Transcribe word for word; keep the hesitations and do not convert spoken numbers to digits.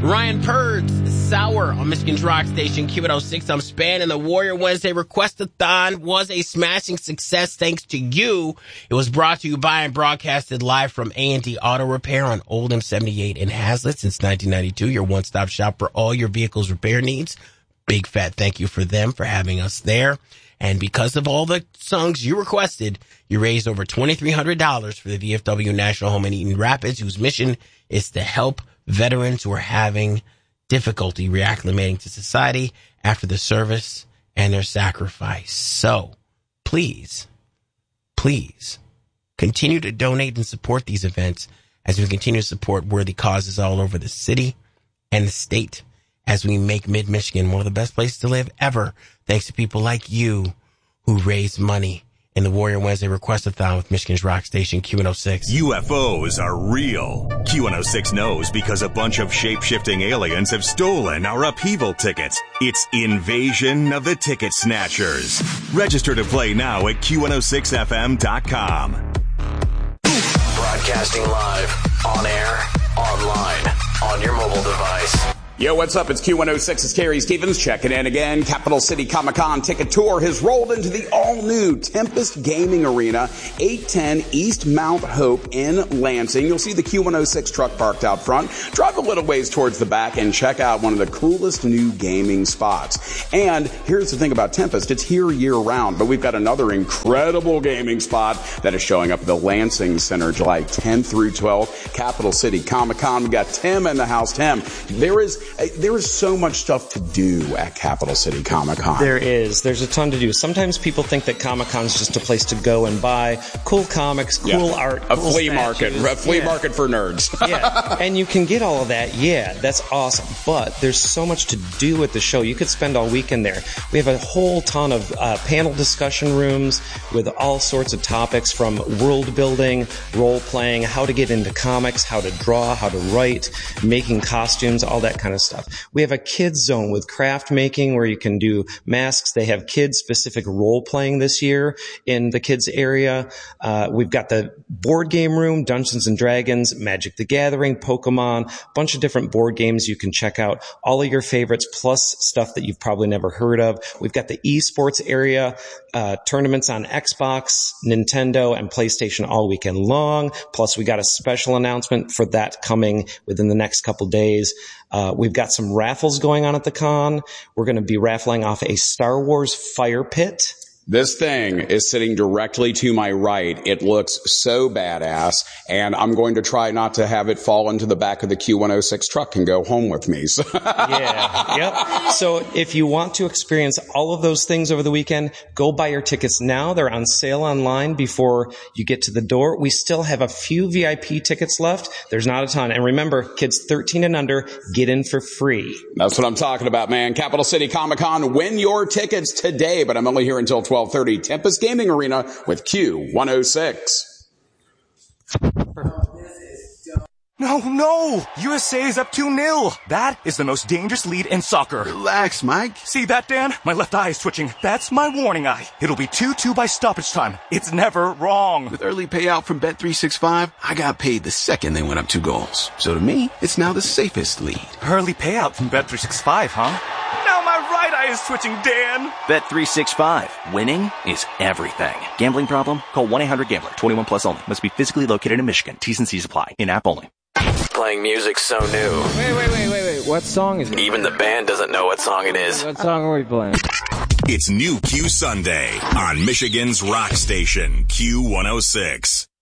Ryan Purds, Sour on Michigan's Rock Station, Q one oh six. I'm Span, and the Warrior Wednesday Request-a-thon was a smashing success thanks to you. It was brought to you by and broadcasted live from A and D Auto Repair on Oldham seventy-eight in Hazlitt since nineteen ninety-two, your one-stop shop for all your vehicle's repair needs. Big fat thank you for them for having us there. And because of all the songs you requested, you raised over twenty-three hundred dollars for the V F W National Home in Eaton Rapids, whose mission is to help veterans who are having difficulty reacclimating to society after the service and their sacrifice. So please, please continue to donate and support these events as we continue to support worthy causes all over the city and the state as we make Mid-Michigan one of the best places to live ever, thanks to people like you who raise money in the Warrior Wednesday Request-a-thon with Michigan's Rock Station, Q one oh six. U F Os are real. Q one oh six knows because a bunch of shape-shifting aliens have stolen our upheaval tickets. It's Invasion of the Ticket Snatchers. Register to play now at Q one oh six F M dot com. Broadcasting live, on air, online, on your mobile device. Yo, what's up? It's Q one oh six. It's Kerry Stevens checking in again. Capital City Comic-Con Ticket Tour has rolled into the all-new Tempest Gaming Arena, eight ten East Mount Hope in Lansing. You'll see the Q one oh six truck parked out front. Drive a little ways towards the back and check out one of the coolest new gaming spots. And here's the thing about Tempest. It's here year-round, but we've got another incredible gaming spot that is showing up at the Lansing Center July tenth through twelfth. Capital City Comic-Con. We've got Tim in the house. Tim, there is There is so much stuff to do at Capital City Comic-Con. There is. There's a ton to do. Sometimes people think that Comic-Con is just a place to go and buy cool comics, cool yeah. art, a cool flea statues. market, a flea yeah. market for nerds. Yeah, and you can get all of that. Yeah, that's awesome. But there's so much to do at the show. You could spend all weekend there. We have a whole ton of uh, panel discussion rooms with all sorts of topics from world building, role playing, how to get into comics, how to draw, how to write, making costumes, all that kind of stuff. We have a kids zone with craft making where you can do masks. They have kids specific role playing this year in the kids area. Uh, we've got the board game room, Dungeons and Dragons, Magic the Gathering, Pokemon, bunch of different board games you can check out. All of your favorites plus stuff that you've probably never heard of. We've got the esports area, uh, tournaments on Xbox, Nintendo, and PlayStation all weekend long. Plus we got a special announcement for that coming within the next couple days. Uh, we've got some raffles going on at the con. We're going to be raffling off a Star Wars fire pit. This thing is sitting directly to my right. It looks so badass, and I'm going to try not to have it fall into the back of the Q one oh six truck and go home with me. So yeah, yep. So if you want to experience all of those things over the weekend, go buy your tickets now. They're on sale online before you get to the door. We still have a few V I P tickets left. There's not a ton. And remember, kids thirteen and under get in for free. That's what I'm talking about, man. Capital City Comic-Con. Win your tickets today, but I'm only here until twelve thirty. Tempest Gaming Arena with Q one oh six. No, no! U S A is up two nil. That is the most dangerous lead in soccer. Relax, Mike. See that, Dan? My left eye is twitching. That's my warning eye. It'll be two two by stoppage time. It's never wrong. With early payout from Bet three sixty-five, I got paid the second they went up two goals. So to me, it's now the safest lead. Early payout from Bet three sixty-five, huh? Now my right eye is twitching, Dan. Bet three sixty-five. Winning is everything. Gambling problem? Call one eight hundred gambler. twenty-one plus only. Must be physically located in Michigan. T's and C's apply. In-app only. Playing music so new. Wait, wait, wait, wait, wait. What song is it? Even the band doesn't know what song it is. What song are we playing? It's New Q Sunday on Michigan's Rock Station, Q one oh six.